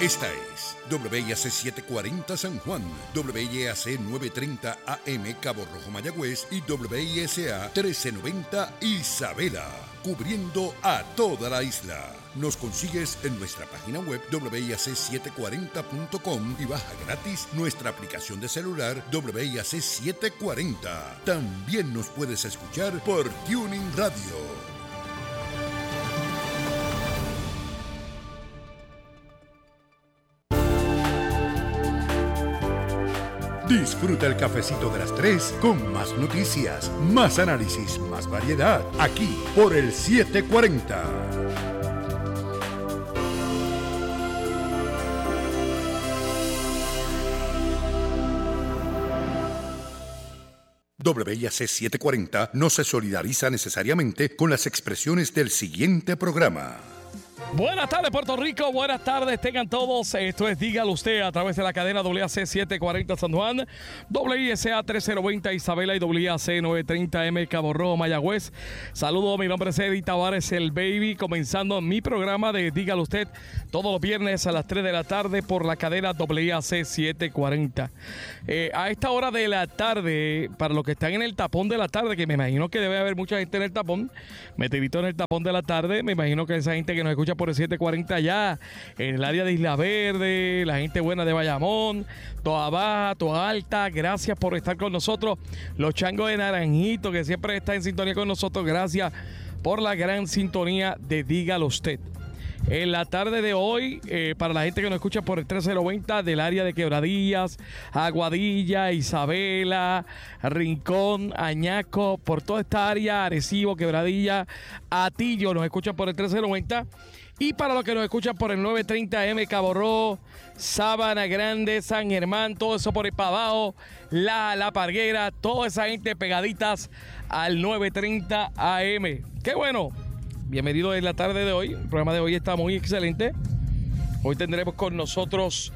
Esta es WIAC 740 San Juan, WIAC 930 AM Cabo Rojo Mayagüez y WISA 1390 Isabela, cubriendo a toda la isla. Nos consigues en nuestra página web WIAC740.com y baja gratis nuestra aplicación de celular WIAC 740. También nos puedes escuchar por Tuning Radio. Disfruta el cafecito de las 3 con más noticias, más análisis, más variedad, aquí por el 740. WIAC 740 no se solidariza necesariamente con las expresiones del siguiente programa. Buenas tardes, Puerto Rico. Buenas tardes, tengan todos. Esto es Dígalo Usted a través de la cadena WIAC 740 San Juan, WISA 1390 Isabela y WIAC 930M Cabo Rojo Mayagüez. Saludos, mi nombre es Eddie Tavares, el Baby, comenzando mi programa de Dígalo Usted todos los viernes a las 3 de la tarde por la cadena WIAC 740. A esta hora de la tarde, para los que están en el tapón de la tarde, que me imagino que debe haber mucha gente en el tapón, metidito en el tapón de la tarde, me imagino que esa gente que nos escucha por el 740 allá, en el área de Isla Verde, la gente buena de Bayamón, Toa Baja, Toa Alta, gracias por estar con nosotros. Los changos de Naranjito, que siempre están en sintonía con nosotros, gracias por la gran sintonía de Dígalo Usted. En la tarde de hoy, para la gente que nos escucha por el 1390 del área de Quebradillas, Aguadilla, Isabela, Rincón, Añasco, por toda esta área, Arecibo, Quebradilla, Atillo, nos escuchan por el 1390. Y para los que nos escuchan por el 930M, Cabo Rojo, Sabana Grande, San Germán, todo eso por ahí para abajo, La Parguera, toda esa gente pegaditas al 930 AM. ¡Qué bueno! Bienvenido en la tarde de hoy. El programa de hoy está muy excelente. Hoy tendremos con nosotros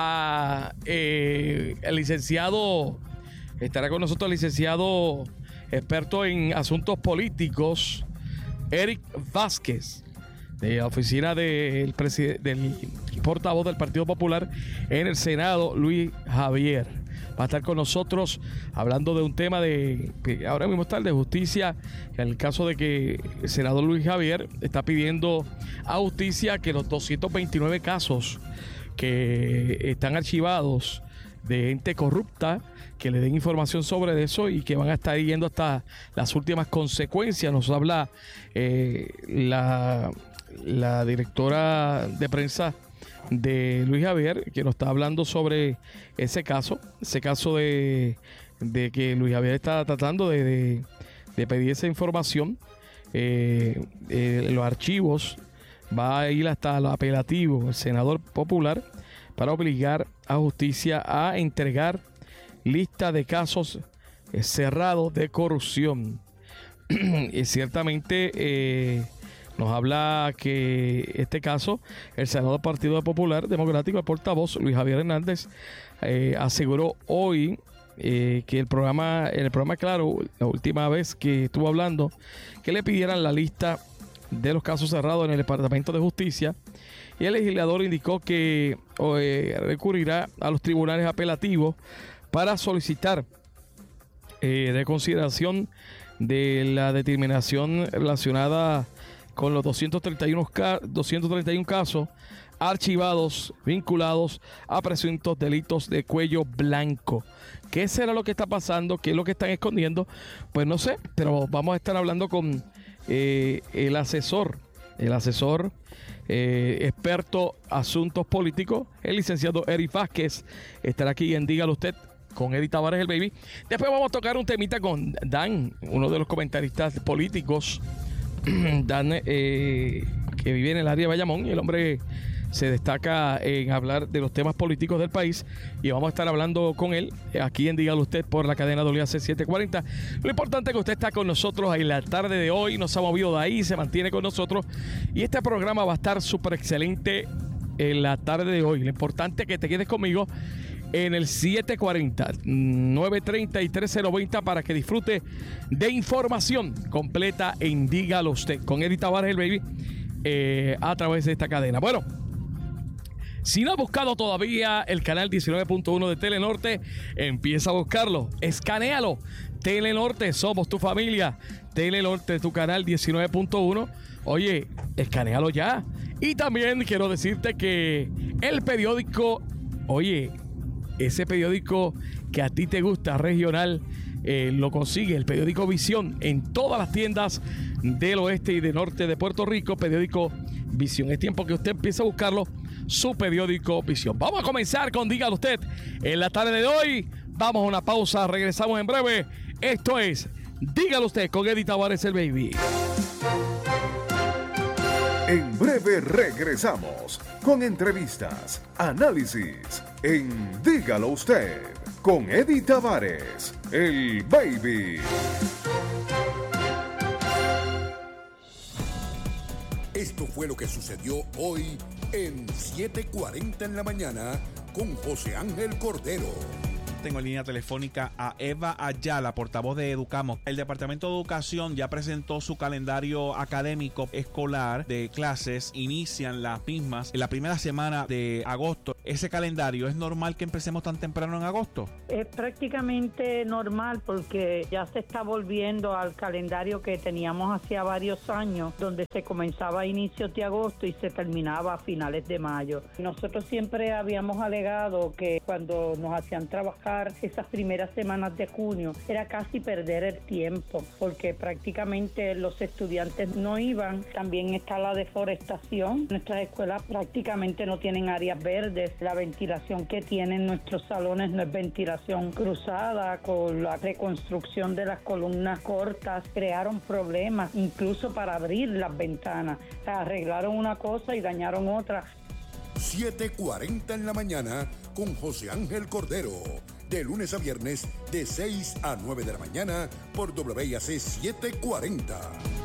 el licenciado, estará con nosotros el licenciado experto en asuntos políticos, Eric Vázquez, de la oficina del portavoz del Partido Popular en el Senado, Luis Javier. Va a estar con nosotros hablando de un tema que ahora mismo está el de justicia, en el caso de que el senador Luis Javier está pidiendo a justicia que los 229 casos que están archivados de gente corrupta, que le den información sobre eso y que van a estar yendo hasta las últimas consecuencias. Nos habla la directora de prensa de Luis Javier, que nos está hablando sobre ese caso de que Luis Javier está tratando de pedir esa información. Los archivos, va a ir hasta el apelativo, el senador popular, para obligar a justicia a entregar lista de casos cerrados de corrupción. Y ciertamente nos habla que este caso, el senador del Partido Popular Democrático, el portavoz Luis Javier Hernández, aseguró hoy que en el programa Claro, la última vez que estuvo hablando, que le pidieran la lista de los casos cerrados en el Departamento de Justicia, y el legislador indicó que recurrirá a los tribunales apelativos para solicitar reconsideración de la determinación relacionada con los 231 casos archivados vinculados a presuntos delitos de cuello blanco. ¿Qué será lo que está pasando? ¿Qué es lo que están escondiendo? Pues no sé, pero vamos a estar hablando con el asesor experto asuntos políticos, el licenciado Eric Vázquez. Estará aquí en Dígalo Usted con Eddie Tavares, el Baby. Después vamos a tocar un temita con Dan, uno de los comentaristas políticos. Dan, que vive en el área de Bayamón, y el hombre se destaca en hablar de los temas políticos del país, y vamos a estar hablando con él aquí en Dígalo Usted por la cadena WIAC 740. Lo importante es que usted está con nosotros en la tarde de hoy, no se ha movido de ahí, se mantiene con nosotros, y este programa va a estar súper excelente en la tarde de hoy. Lo importante es que te quedes conmigo en el 740, 930 y 1390 para que disfrute de información completa en Dígalo Usted con Eddie Tavares, el Baby, a través de esta cadena. Bueno, Si no has buscado todavía el canal 19.1 de Telenorte, empieza a buscarlo. Escanéalo. Telenorte, somos tu familia. Telenorte, tu canal 19.1. Oye, escanéalo ya. Y también quiero decirte que el periódico, oye, ese periódico que a ti te gusta, regional, lo consigue, el periódico Visión, en todas las tiendas del oeste y del norte de Puerto Rico. Periódico Visión. Es tiempo que usted empiece a buscarlo, su periódico Visión. Vamos a comenzar con Dígalo Usted en la tarde de hoy. Vamos a una pausa, regresamos en breve. Esto es Dígalo Usted con Eddie Tavares, el Baby. En breve regresamos con entrevistas, análisis en Dígalo Usted con Eddie Tavares, el Baby. Esto fue lo que sucedió hoy en 7:40 en la mañana con José Ángel Cordero. Tengo en línea telefónica a Eva Ayala, portavoz de Educamos. El Departamento de Educación ya presentó su calendario académico escolar de clases. Inician las mismas en la primera semana de agosto. ¿Ese calendario es normal que empecemos tan temprano en agosto? Es prácticamente normal porque ya se está volviendo al calendario que teníamos hacía varios años, donde se comenzaba a inicios de agosto y se terminaba a finales de mayo. Nosotros siempre habíamos alegado que cuando nos hacían trabajar esas primeras semanas de junio era casi perder el tiempo, porque prácticamente los estudiantes no iban. También está la deforestación. Nuestras escuelas prácticamente no tienen áreas verdes. La ventilación que tienen nuestros salones no es ventilación cruzada. Con la reconstrucción de las columnas cortas crearon problemas incluso para abrir las ventanas. Arreglaron una cosa y dañaron otra. 7:40 en la mañana con José Ángel Cordero. De lunes a viernes, de 6 a 9 de la mañana, por WIAC 740.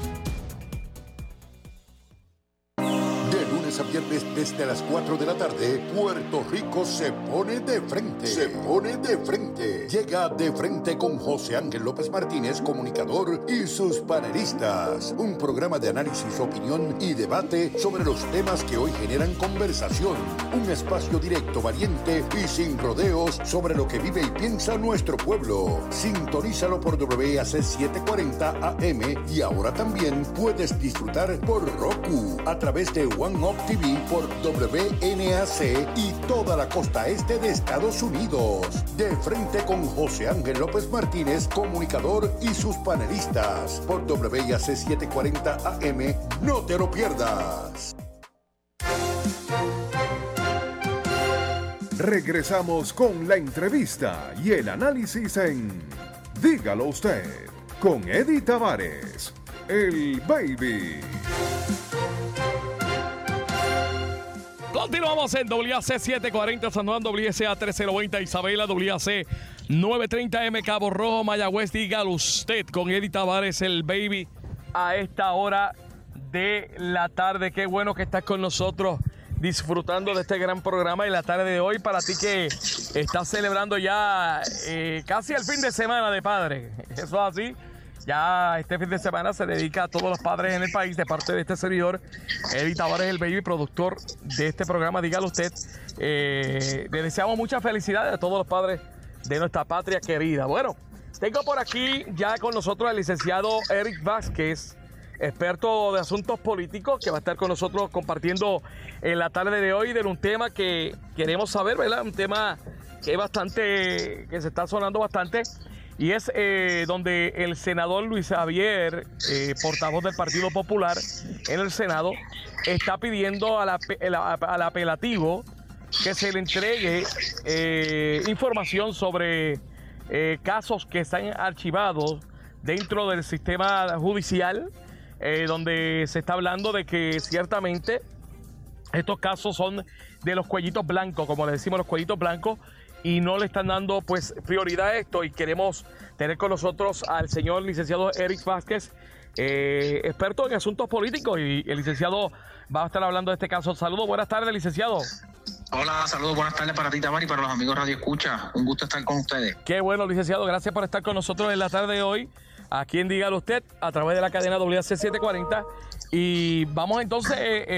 De lunes a viernes, desde las 4 de la tarde, Puerto Rico se pone de frente. Se pone de frente. Llega De Frente con José Ángel López Martínez, comunicador, y sus panelistas. Un programa de análisis, opinión y debate sobre los temas que hoy generan conversación. Un espacio directo, valiente y sin rodeos sobre lo que vive y piensa nuestro pueblo. Sintonízalo por WIAC 740 AM y ahora también puedes disfrutar por Roku a través de One Up TV por WNAC y toda la costa este de Estados Unidos. De Frente con José Ángel López Martínez, comunicador, y sus panelistas por WIAC 740 AM. No te lo pierdas. Regresamos con la entrevista y el análisis en Dígalo Usted con Eddie Tavares, el Baby. Continuamos en WIAC 740 San Juan, WISA 1390 Isabela, WIAC 930M Cabo Rojo, Mayagüez. Dígalo Usted con Eddie Tavares, el Baby, a esta hora de la tarde. Qué bueno que estás con nosotros disfrutando de este gran programa en la tarde de hoy. Para ti que estás celebrando ya casi el fin de semana de padre. Eso es así. Ya este fin de semana se dedica a todos los padres en el país de parte de este servidor, Eddie Tavares, el Baby, productor de este programa. Dígalo Usted. Le deseamos muchas felicidades a todos los padres de nuestra patria querida. Bueno, tengo por aquí ya con nosotros al licenciado Eric Vázquez, experto de asuntos políticos, que va a estar con nosotros compartiendo en la tarde de hoy de un tema que queremos saber, ¿verdad? Un tema que es bastante, que se está sonando bastante, y es donde el senador Luis Javier, portavoz del Partido Popular en el Senado, está pidiendo al apelativo que se le entregue información sobre casos que están archivados dentro del sistema judicial, donde se está hablando de que ciertamente estos casos son de los cuellitos blancos, como le decimos, los cuellitos blancos, y no le están dando pues prioridad a esto. Y queremos tener con nosotros al señor licenciado Eric Vázquez, experto en asuntos políticos, y el licenciado va a estar hablando de este caso. Saludos, buenas tardes, licenciado. Hola, saludos, buenas tardes para ti, Tamar, y para los amigos Radio Escucha. Un gusto estar con ustedes. Qué bueno, licenciado, gracias por estar con nosotros en la tarde de hoy. aquí en Dígalo Usted, a través de la cadena WAC 740. Y vamos entonces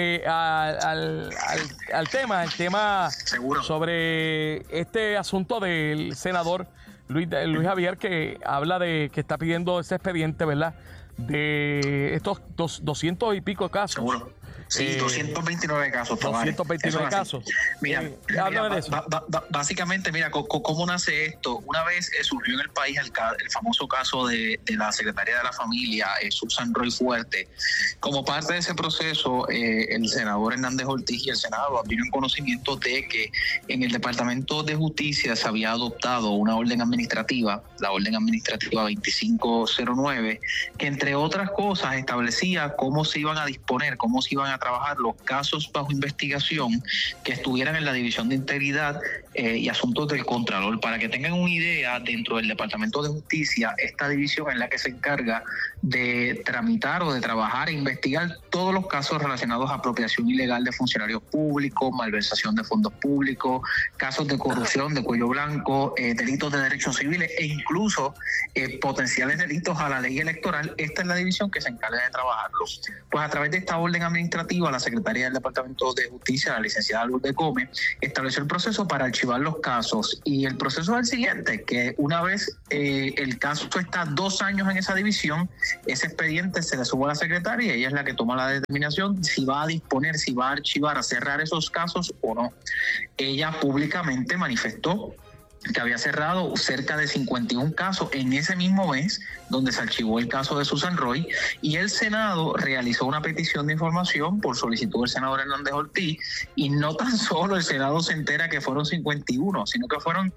al tema Seguro. sobre este asunto del senador Luis Javier, que habla de que está pidiendo ese expediente, ¿verdad? De estos 200 y pico casos. Seguro. Sí, 229 casos. 229 casos. Mira, háblame de eso. Básicamente, mira, ¿cómo nace esto? Una vez surgió en el país el famoso caso de la secretaria de la familia, Susan Roy Fuerte. Como parte de ese proceso, el senador Hernández Ortiz y el Senado abrieron conocimiento de que en el Departamento de Justicia se había adoptado una orden administrativa, la orden administrativa 2509, que entre otras cosas establecía cómo se iban a disponer, cómo se iban a trabajar los casos bajo investigación que estuvieran en la División de Integridad y Asuntos del Contralor. Para que tengan una idea, dentro del Departamento de Justicia, esta división es la que se encarga de tramitar o de trabajar e investigar todos los casos relacionados a apropiación ilegal de funcionarios públicos, malversación de fondos públicos, casos de corrupción, de cuello blanco, delitos de derechos civiles e incluso potenciales delitos a la ley electoral. Esta es la división que se encarga de trabajarlos. Pues a través de esta orden administrativa, la Secretaría del Departamento de Justicia, la licenciada Lourdes Gómez, estableció el proceso para archivar los casos. Y el proceso es el siguiente, que una vez el caso está 2 años en esa división, ese expediente se le sube a la secretaria y ella es la que toma la determinación si va a disponer, si va a archivar, a cerrar esos casos o no. Ella públicamente manifestó que había cerrado cerca de 51 casos en ese mismo mes, donde se archivó el caso de Susan Roy, y el Senado realizó una petición de información por solicitud del senador Hernández Ortiz, y no tan solo el Senado se entera que fueron 51, sino que fueron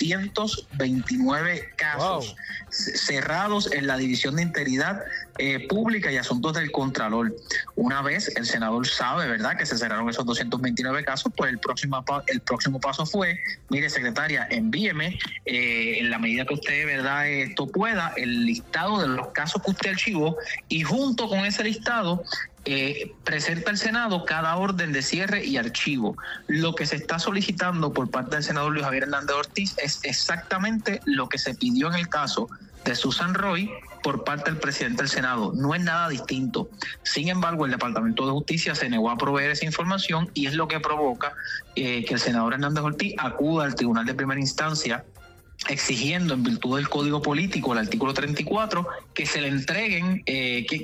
229 casos cerrados en la División de Integridad Pública y Asuntos del Contralor. Una vez el senador sabe, ¿verdad?, que se cerraron esos 229 casos, pues el próximo paso fue, mire, secretaria, envíeme en la medida que usted, ¿verdad?, esto pueda, el listado de los casos que usted archivó, y junto con ese listado presenta al Senado cada orden de cierre y archivo. Lo que se está solicitando por parte del senador Luis Javier Hernández Ortiz es exactamente lo que se pidió en el caso de Susan Roy por parte del presidente del Senado. No es nada distinto. Sin embargo, el Departamento de Justicia se negó a proveer esa información, y es lo que provoca que el senador Hernández Ortiz acuda al Tribunal de Primera Instancia exigiendo, en virtud del Código Político, el artículo 34, que se le entreguen, que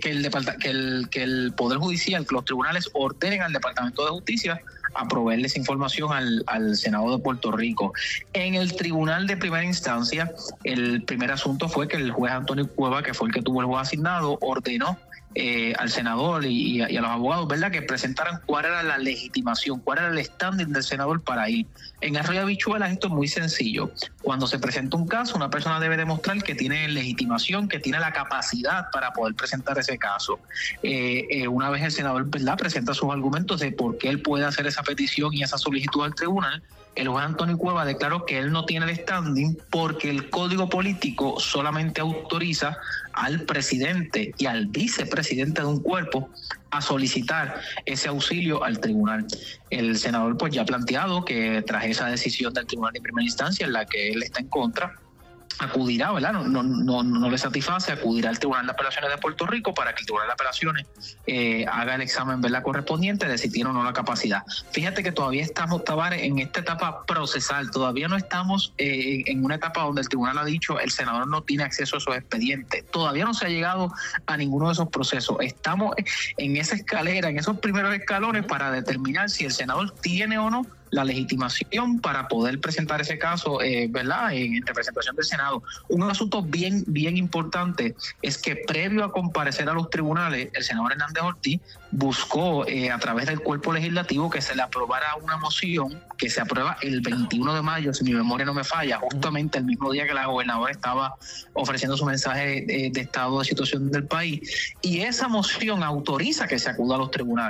el Poder Judicial, que los tribunales ordenen al Departamento de Justicia a proveerles información al Senado de Puerto Rico. En el Tribunal de Primera Instancia, el primer asunto fue que el juez Antonio Cueva, que fue el que tuvo el juez asignado, ordenó al senador y a los abogados, ¿verdad?, que presentaran cuál era la legitimación, cuál era el standing del senador para ir. En Arroyo Habichuelas esto es muy sencillo. Cuando se presenta un caso, una persona debe demostrar que tiene legitimación, que tiene la capacidad para poder presentar ese caso. Una vez el senador, ¿verdad?, presenta sus argumentos de por qué él puede hacer esa petición y esa solicitud al tribunal, el juez Antonio Cueva declaró que él no tiene el standing porque el Código Político solamente autoriza al presidente y al vicepresidente de un cuerpo a solicitar ese auxilio al tribunal. El senador pues ya ha planteado que tras esa decisión del tribunal de primera instancia en la que él está en contra, acudirá, ¿verdad? No le satisface, acudirá al Tribunal de Apelaciones de Puerto Rico para que el Tribunal de Apelaciones haga el examen, ¿verdad?, correspondiente de si tiene o no la capacidad. Fíjate que todavía estamos, Tavares, en esta etapa procesal, todavía no estamos en una etapa donde el tribunal ha dicho el senador no tiene acceso a esos expedientes, todavía no se ha llegado a ninguno de esos procesos. Estamos en esa escalera, en esos primeros escalones para determinar si el senador tiene o no la legitimación para poder presentar ese caso, ¿verdad?, en representación del Senado. Un asunto bien importante es que previo a comparecer a los tribunales, el senador Hernández Ortiz buscó a través del cuerpo legislativo que se le aprobara una moción que se aprueba el 21 de mayo, si mi memoria no me falla, justamente el mismo día que la gobernadora estaba ofreciendo su mensaje de estado de situación del país, y esa moción autoriza que se acuda a los tribunales.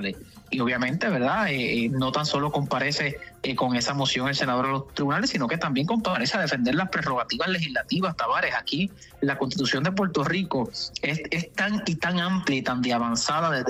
y obviamente, ¿verdad? No tan solo comparece con esa moción el senador a los tribunales, sino que también comparece a defender las prerrogativas legislativas. Tavares, aquí la Constitución de Puerto Rico es tan amplia y tan de avanzada desde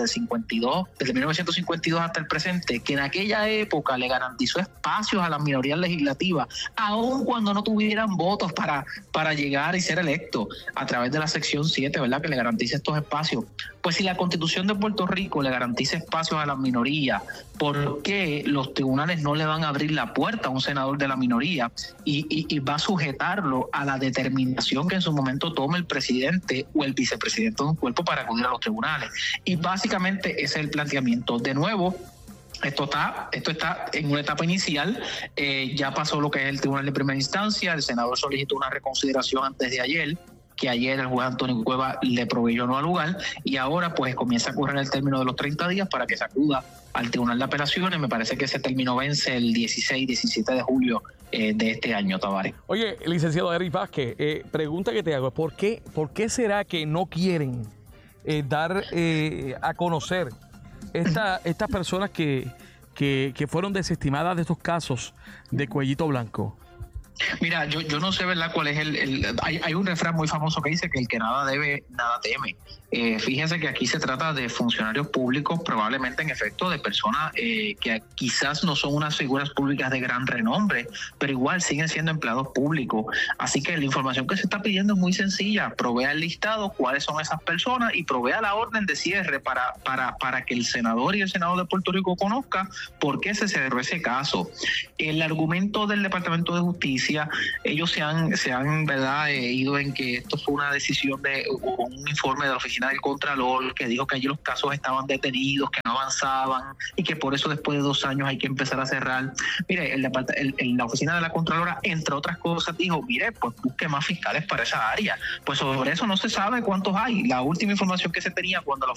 1952 hasta el presente, que en aquella época le garantizó espacios a las minorías legislativas, aun cuando no tuvieran votos para llegar y ser electos, a través de la sección 7, ¿verdad?, que le garantiza estos espacios. Pues si la Constitución de Puerto Rico le garantiza espacios a las minorías, ¿por qué los tribunales no le van a abrir la puerta a un senador de la minoría y va a sujetarlo a la determinación que en su momento tome el presidente o el vicepresidente de un cuerpo para acudir a los tribunales? Y básicamente ese es el planteamiento. De nuevo, esto está en una etapa inicial, ya pasó lo que es el tribunal de primera instancia, el senador solicitó una reconsideración antes de ayer, que ayer el juez Antonio Cueva le proveyó no al lugar, y ahora pues comienza a correr el término de los 30 días para que se acuda al Tribunal de Apelaciones. Me parece que ese término vence el 16-17 de julio de este año, Tavares. Oye, licenciado Eric Vázquez, pregunta que te hago, ¿por qué será que no quieren dar a conocer estas personas que fueron desestimadas de estos casos de Cuellito Blanco? Mira, yo no sé, ¿verdad?, cuál es hay un refrán muy famoso que dice que el que nada debe, nada teme. Fíjense que aquí se trata de funcionarios públicos, probablemente en efecto de personas que quizás no son unas figuras públicas de gran renombre, pero igual siguen siendo empleados públicos. Así que la información que se está pidiendo es muy sencilla: provea el listado, cuáles son esas personas, y provea la orden de cierre para que el senador y el senador de Puerto Rico conozcan por qué se cerró ese caso. El argumento del Departamento de Justicia, ellos se han ¿verdad?, ido en que esto fue una decisión de un informe de la Oficina del Contralor que dijo que allí los casos estaban detenidos, que no avanzaban y que por eso después de 2 años hay que empezar a cerrar. Mire, la Oficina de la Contralora, entre otras cosas, dijo, mire, pues busque más fiscales para esa área. Pues sobre eso no se sabe cuántos hay. La última información que se tenía cuando la